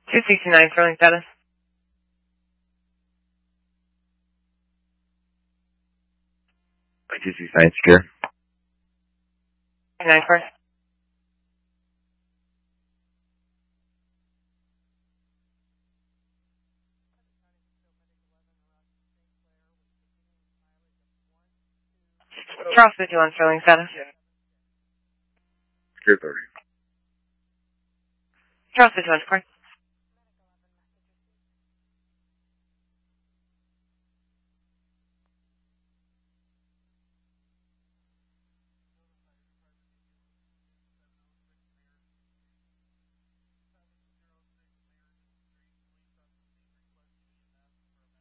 269, Sterling status. Like 269, secure. 9 course. Charles 51, Sterling status. Secure 30. Charles 51, course.